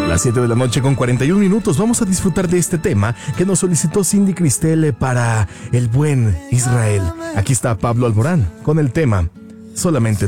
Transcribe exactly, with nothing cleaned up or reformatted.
Las siete de la noche con cuarenta y un minutos. Vamos a disfrutar de este tema que nos solicitó Cindy Cristel para el buen Israel. Aquí está Pablo Alborán con el tema Solamente